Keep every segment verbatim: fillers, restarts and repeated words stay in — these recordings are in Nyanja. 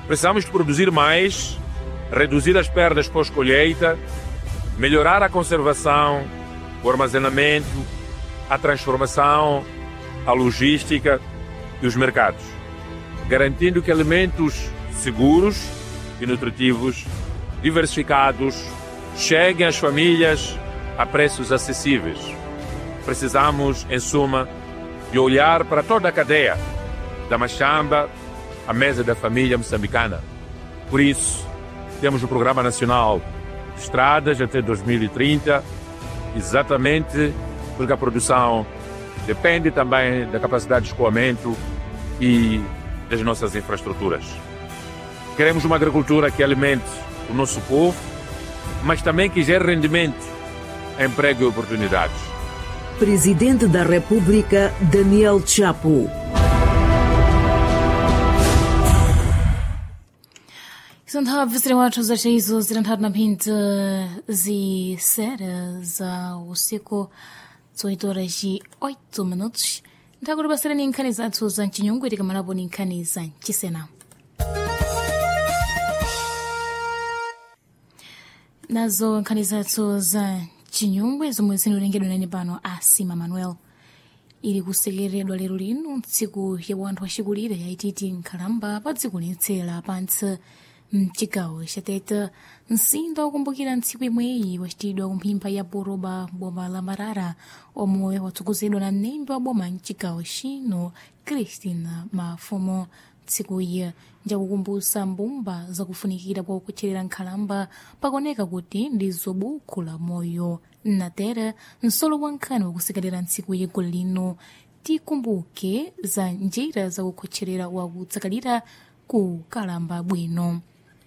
Precisamos de produzir mais, reduzir as perdas pós-colheita, melhorar a conservação, o armazenamento, a transformação, a logística e os mercados, garantindo que alimentos seguros e nutritivos, diversificados, cheguem às famílias a preços acessíveis. Precisamos, em suma, de olhar para toda a cadeia, da machamba à mesa da família moçambicana. Por isso, temos o Programa Nacional de Estradas até dois mil e trinta, exatamente porque a produção depende também da capacidade de escoamento e das nossas infraestruturas. Queremos uma agricultura que alimente o nosso povo, mas também que gere rendimento, emprego e oportunidades. Presidente da República, Daniel Chapo. Santava watu za hizo zinatatu na pinta zisera za usiku oito horas e oito minutos. Ntakuri basira ni nkani zatu za nchinyungu itika malabo ni nkani za nchisena. Nazo nkani zatu za chinyungwe zomwe zinulengedwa nani pano Asima Manuel. Ili kusekeredwa lero lino tsiku ya wanthu axikulire yaititi nkhalamba pa dziko litsela pantsi mchigawo xatete msindo wakumbukira ntsiku imweyi wachitidwa kumphimba ya boroba boma la Marara omwe watsogozedwa na nembe wa boma mchigawo xino Christina Mafumo. Tsiku iyi njakukumbusa mbumba zakufunikira kwa kucherera nkhalamba pakoneka kuti ndi zobukhu la moyo natere nsolo wa nkhani wakusekerera ntsiku iyi gulu lino tikumbuke za njira zakukhocherera wakutsakalira ku kalamba bwino.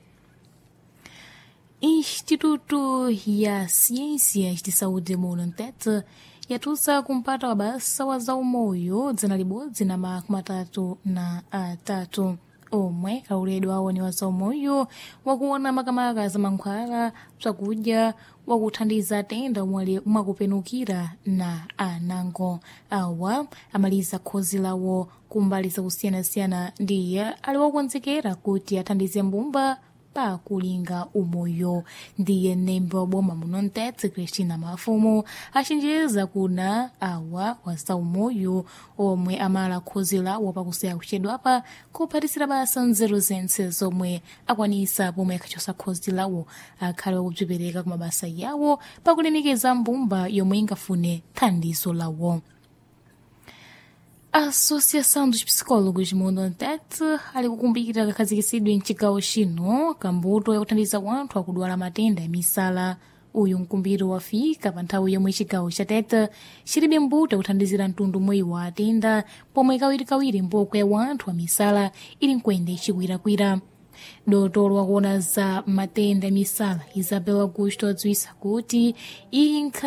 Instituto ya Ciências de Saúde muno Ntete yatusa kumpata wa basa wa za umoyo dzina libodzi na makumi atatu na atatu omwe kauledu awo ni wa za umoyo wakuona makamaka za mankhwala swakudya wakuthandiza tenda umwe mwakupenukira na anango awa amaliza khozi lawo kumbali zakusiyana-siyana ndiye ali wakukonzekera kuti athandize mbumba pa kulinga umoyo. Ndiye nembe wa boma muno Ntete Christina Mafumo achenjeza kuna awa wasa umoyo omwe amala khozi lawo pakuseya kuchedwapa kuphatisira basa nzeru zense zomwe akwanisa pomwe akachosa khozi lawo akhale wakubzipereka kumabasa yawo pakulemekeza mbumba yomwe ingafune thandizo lawo. A Associação dos Psicólogos muno Ntete ali kukumbukira kakhazikisidwe mchigawo xino kambuto yakuthandiza wanthu akudwala matenda ya misala. Uyu mkumbiro wafika pa nthawi yomwe chigawo cha Tete chilibe mbuto yakuthandizira mtundu mweyi wa atenda pomwe kawirikawiri mboko ya wanthu wa misala ili nkwende chikwirakwira. Dotolo wakuona za matenda ya misala Isabel Augusto adziwisa kuti iyi